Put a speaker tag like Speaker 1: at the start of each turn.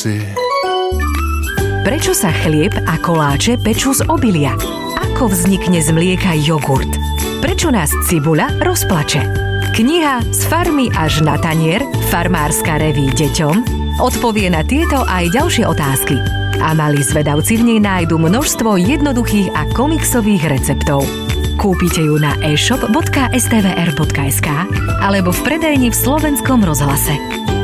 Speaker 1: si.
Speaker 2: Prečo sa chlieb a koláče pečú z obilia? Ako vznikne z mlieka jogurt? Prečo nás cibuľa rozplače? Kniha Z farmy až na tanier, farmárska reví deťom, odpovie na tieto aj ďalšie otázky. A malí zvedavci v nej nájdu množstvo jednoduchých a komiksových receptov. Kúpite ju na e-shop.stvr.sk alebo v predajni v Slovenskom rozhlase.